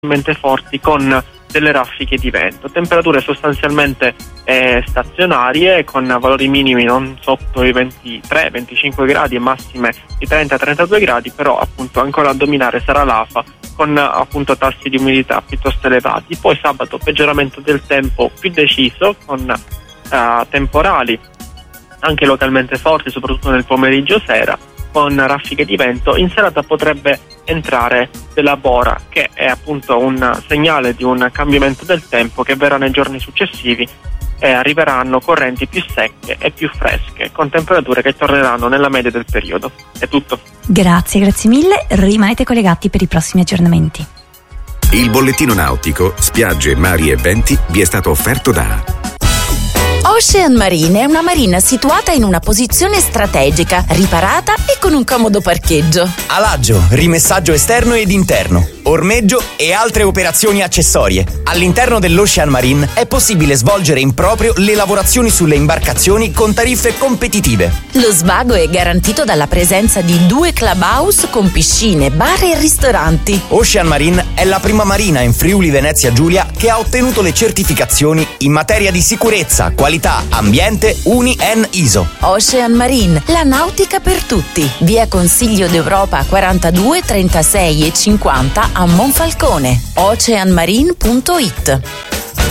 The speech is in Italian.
forti con delle raffiche di vento, temperature sostanzialmente stazionarie con valori minimi non sotto i 23-25 gradi e massime i 30-32 gradi, però appunto ancora a dominare sarà l'afa con appunto tassi di umidità piuttosto elevati. Poi sabato peggioramento del tempo più deciso con temporali anche localmente forti, soprattutto nel pomeriggio sera, con raffiche di vento. In serata potrebbe entrare della bora, che è appunto un segnale di un cambiamento del tempo che verrà nei giorni successivi, e arriveranno correnti più secche e più fresche, con temperature che torneranno nella media del periodo. È tutto. Grazie mille, rimanete collegati per i prossimi aggiornamenti. Il bollettino nautico, spiagge, mari e venti vi è stato offerto da Ocean Marine è una marina situata in una posizione strategica, riparata e con un comodo parcheggio. Alaggio, rimessaggio esterno ed interno, ormeggio e altre operazioni accessorie. All'interno dell'Ocean Marine è possibile svolgere in proprio le lavorazioni sulle imbarcazioni con tariffe competitive. Lo svago è garantito dalla presenza di 2 clubhouse con piscine, bar e ristoranti. Ocean Marine è la prima marina in Friuli Venezia Giulia che ha ottenuto le certificazioni in materia di sicurezza, qualità, ambiente UNI-EN ISO. Ocean Marine, la nautica per tutti. Via Consiglio d'Europa 42, 36 e 50 a Monfalcone. oceanmarine.it.